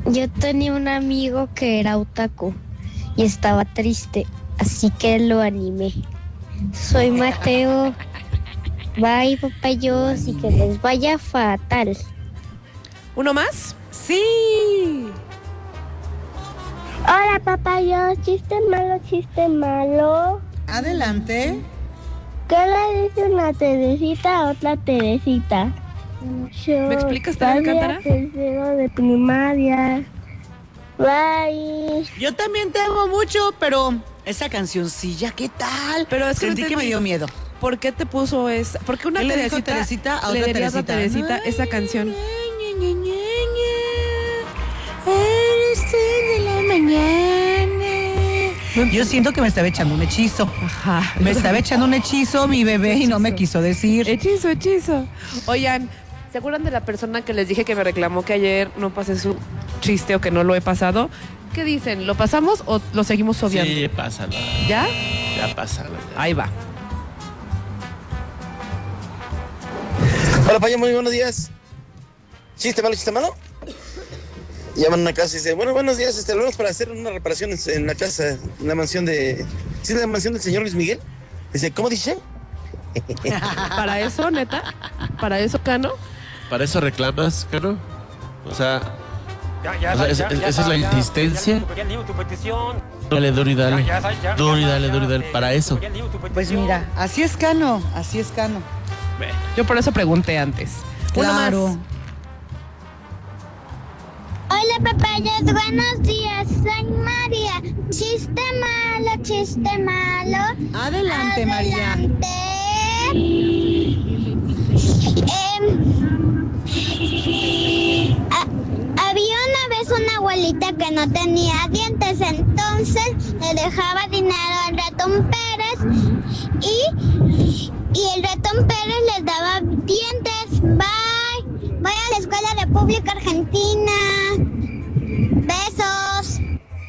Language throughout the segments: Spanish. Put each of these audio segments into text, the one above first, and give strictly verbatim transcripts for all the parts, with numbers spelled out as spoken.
Yo tenía un amigo que era otaku y estaba triste, así que lo animé. Soy Mateo. Bye, papayos, y que les vaya fatal. ¿Uno más? ¡Sí! Hola, papayos, chiste malo, chiste malo. Adelante. ¿Qué le dice una Teresita a otra Teresita? Yo ¿Me explicas, Tere Alcántara? tercero de primaria. Bye. Yo también te amo mucho, pero esa cancioncilla, ¿qué tal? Pero es que Sentí no que me dio miedo. ¿Por qué te puso esa? ¿Por qué una ¿Qué le Teresita, dijo Teresita a le otra dirías a Teresita? Teresita esa canción? de la mañana. Yo siento que me estaba echando un hechizo. Ajá. Me estaba echando un hechizo mi bebé y no me quiso decir. Hechizo, hechizo. Oigan, ¿se acuerdan de la persona que les dije que me reclamó que ayer no pasé su chiste o que no lo he pasado? ¿Qué dicen? ¿Lo pasamos o lo seguimos obviando? Sí, pásalo. ¿Ya? Ya pásalo. Ya. Ahí va. Hola, Payo, muy buenos días. ¿Chiste malo, chiste malo? Llaman a una casa y dice, bueno, buenos días, este, hablamos para hacer una reparación en, en la casa, en la mansión de... ¿Sí es la mansión del señor Luis Miguel? Dice, ¿cómo dice? ¿Para eso, neta? ¿Para eso, Cano? ¿Para eso reclamas, Cano? O sea, Ya, ya, o sea, ya, es- ya, es- ya, esa es la ya, insistencia. Ya, ya, tu petición. Dale, Dori, dale. Ya, ya, ya, Dori, ya, dale, ya, Dori, dale. eh, Para eso. ya, tu petición. Pues mira, así es Cano, así es Cano. Yo por eso pregunté antes. Uno más. Claro. Hola, papayos, buenos días. Soy María. Chiste malo, chiste malo. Adelante, María. Adelante. Em, a- había una vez una abuelita que no tenía dientes, entonces le dejaba dinero al ratón Pérez y, y el ratón Pérez les daba dientes. Bye. Voy a la escuela República Argentina. Besos.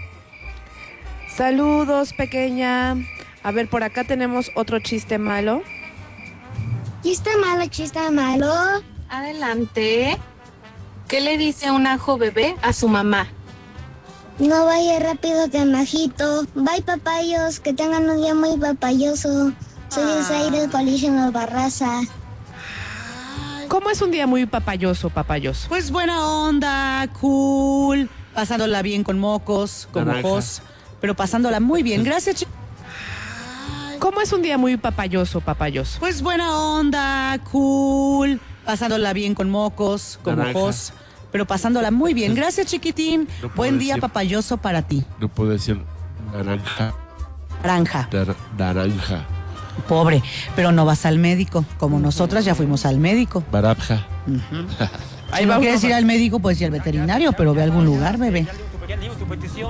Saludos, pequeña. A ver, por acá tenemos otro chiste malo. Chiste malo, chiste malo. Adelante. ¿Qué le dice un ajo bebé a su mamá? No vaya rápido que majito. Bye, papayos. Que tengan un día muy papayoso. Soy Isaí del Colegio Nueva Raza. ¿Cómo es un día muy papayoso, papayoso? Pues buena onda, cool, pasándola bien con mocos, con Naranja. ojos, pero pasándola muy bien. Gracias, chi- ¿Cómo es un día muy papayoso, papayoso? Pues buena onda, cool, pasándola bien con mocos, con Naranja. ojos, pero pasándola muy bien. Gracias, chiquitín. No puedo Buen día decir. papayoso para ti. No puedo decir naranja. Naranja, Nar- naranja. pobre, pero no vas al médico, como nosotras ya fuimos al médico. Barabja. Si no va quieres uno ir más. al médico, puedes ir al veterinario, pero ve a algún lugar, bebé. Ya, ya, tu petición.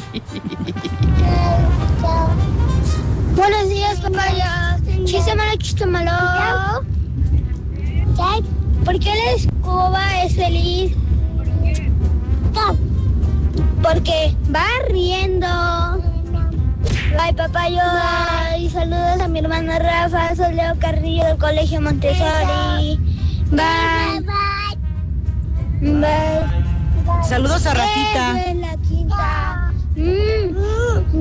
Buenos días, papayos. Chiste malo, chiste malo. ¿Qué? ¿Por qué la escoba es feliz? Porque va riendo. Bye, papayo. Bye. Saludos a mi hermana Rafa. Soy Leo Carrillo del Colegio Montessori. Bye. Bye. Saludos a Rafita. Eso es la quinta. Mm.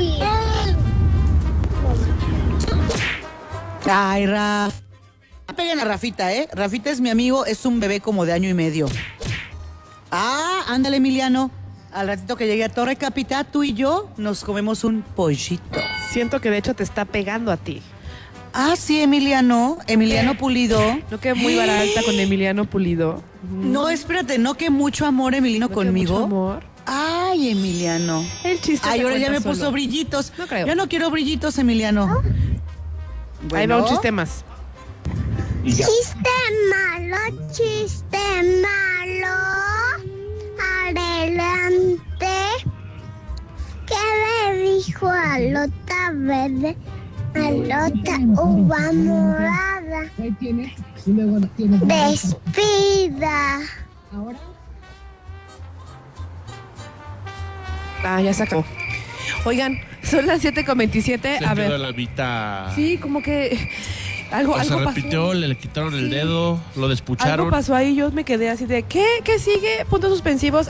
Ay, Raf. Peguen a Rafita, ¿eh? Rafita es mi amigo, es un bebé como de año y medio. Ah, ándale, Emiliano. Al ratito que llegue a Torre Capitán, tú y yo nos comemos un pollito. Siento que de hecho te está pegando a ti. Ah, sí, Emiliano. Emiliano Pulido. No quedé muy barata con Emiliano Pulido. No, espérate, no que mucho amor, Emiliano, ¿No que conmigo. mucho amor? Ay, Emiliano. El chiste Ay, se ahora ya cuenta me puso solo. brillitos. No creo. Ya no quiero brillitos, Emiliano. Ahí va Bueno. un chiste más. Chiste malo, chiste malo. Adelante. ¿Qué le dijo a Lota verde? A Lota uva morada. Despida. Ah, ya se acabó. Oigan, son las siete con veintisiete. Se A quedó ver. la mitad. Sí, como que algo, O se algo repitió, pasó. le, le quitaron el Sí. dedo, lo despucharon. Algo pasó ahí, yo me quedé así de, ¿qué? ¿Qué sigue? Puntos suspensivos.